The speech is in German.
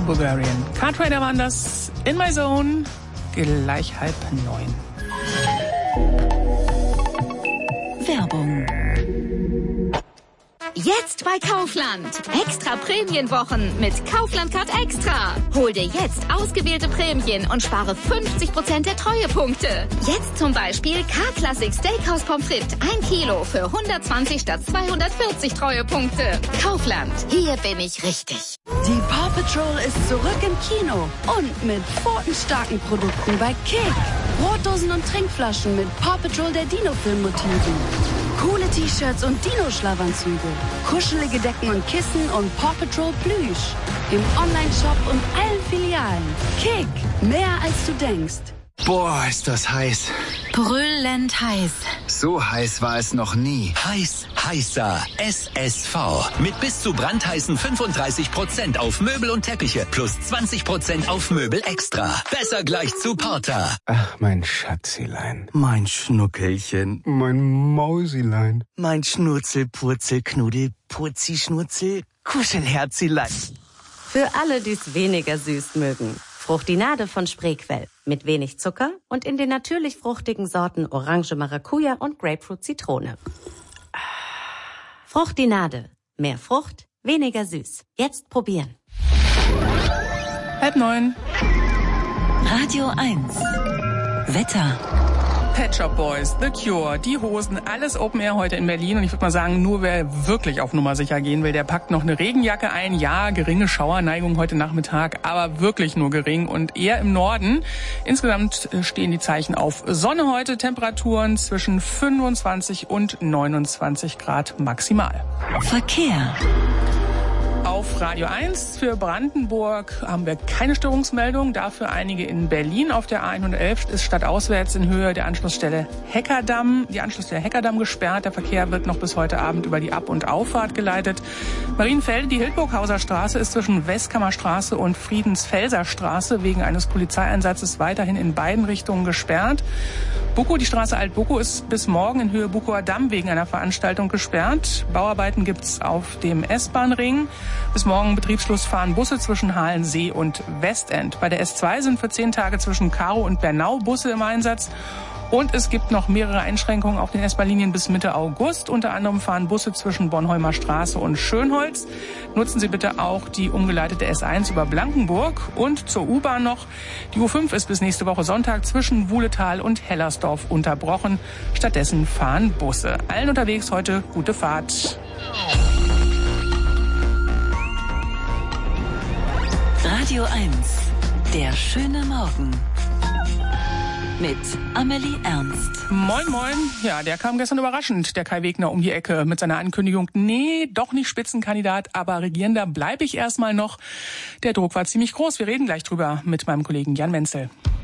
Bulgarian. Car Trader waren das, In My Zone, gleich 8:30. Werbung. Jetzt bei Kaufland. Extra Prämienwochen mit Kaufland Card Extra. Hol dir jetzt ausgewählte Prämien und spare 50% der Treuepunkte. Jetzt zum Beispiel K-Classic Steakhouse Pommes frites 1 Kilo für 120 statt 240 Treuepunkte. Kaufland. Hier bin ich richtig. Die Paw Patrol ist zurück im Kino und mit pfotenstarken Produkten bei Kick. Brotdosen und Trinkflaschen mit Paw Patrol der Dino-Film-Motiven. Coole T-Shirts und Dino-Schlafanzüge. Kuschelige Decken und Kissen und Paw Patrol Plüsch. Im Online-Shop und allen Filialen. Kick. Mehr als du denkst. Boah, ist das heiß. Brüllend heiß. So heiß war es noch nie. Heiß, heißer SSV. Mit bis zu brandheißen 35% auf Möbel und Teppiche plus 20% auf Möbel extra. Besser gleich zu Porter. Ach, mein Schatzilein. Mein Schnuckelchen. Mein Mausilein. Mein Schnurzel, Purzel, Knuddel, Purzi, Schnurzel, Kuschelherzilein. Für alle, die es weniger süß mögen. Fruchtinade von Spreequell. Mit wenig Zucker und in den natürlich fruchtigen Sorten Orange Maracuja und Grapefruit Zitrone. Fruchtinade. Mehr Frucht, weniger süß. Jetzt probieren. 8:30. Radio 1. Wetter. Pet Shop Boys, The Cure, Die Hosen, alles Open Air heute in Berlin. Und ich würde mal sagen, nur wer wirklich auf Nummer sicher gehen will, der packt noch eine Regenjacke ein. Ja, geringe Schauerneigung heute Nachmittag, aber wirklich nur gering und eher im Norden. Insgesamt stehen die Zeichen auf Sonne heute, Temperaturen zwischen 25 und 29 Grad maximal. Verkehr. Auf Radio 1 für Brandenburg haben wir keine Störungsmeldung, dafür einige in Berlin. Auf der A111 ist stadtauswärts in Höhe der Anschlussstelle Heckerdamm, die Anschlussstelle Heckerdamm gesperrt. Der Verkehr wird noch bis heute Abend über die Ab- und Auffahrt geleitet. Marienfelde, die Hildburghauser Straße ist zwischen Westkammerstraße und Friedensfelser Straße wegen eines Polizeieinsatzes weiterhin in beiden Richtungen gesperrt. Bukow, die Straße Alt-Bukow ist bis morgen in Höhe Bukower Damm wegen einer Veranstaltung gesperrt. Bauarbeiten gibt's auf dem S-Bahn-Ring. Bis morgen Betriebsschluss fahren Busse zwischen Halensee und Westend. Bei der S2 sind für 10 Tage zwischen Karow und Bernau Busse im Einsatz. Und es gibt noch mehrere Einschränkungen auf den S-Bahn-Linien bis Mitte August. Unter anderem fahren Busse zwischen Bornholmer Straße und Schönholz. Nutzen Sie bitte auch die umgeleitete S1 über Blankenburg. Und zur U-Bahn noch. Die U5 ist bis nächste Woche Sonntag zwischen Wuhletal und Hellersdorf unterbrochen. Stattdessen fahren Busse. Allen unterwegs heute gute Fahrt. Radio 1. Der schöne Morgen. Mit Amelie Ernst. Moin, moin. Ja, der kam gestern überraschend, der Kai Wegner, um die Ecke mit seiner Ankündigung, nee, doch nicht Spitzenkandidat, aber Regierender bleibe ich erstmal noch. Der Druck war ziemlich groß. Wir reden gleich drüber mit meinem Kollegen Jan Menzel.